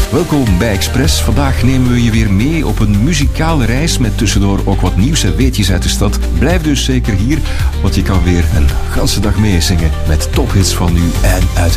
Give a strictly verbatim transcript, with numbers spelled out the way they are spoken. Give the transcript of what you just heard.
Welkom bij Express. Vandaag nemen we je weer mee op een muzikale reis met tussendoor ook wat nieuws en weetjes uit de stad. Blijf dus zeker hier, want je kan weer een ganse dag meezingen met tophits van nu en uit